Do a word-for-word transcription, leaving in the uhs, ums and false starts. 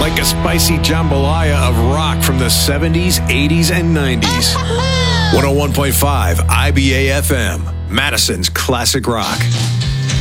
like a spicy jambalaya of rock from the seventies, eighties, and nineties. one oh one point five I B A F M, Madison's Classic Rock.